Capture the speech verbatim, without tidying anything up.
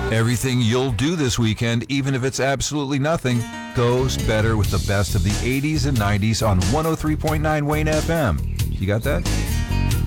Everything you'll do this weekend, even if it's absolutely nothing, goes better with the best of the eighties and nineties on one oh three point nine Wayne F M. You got that?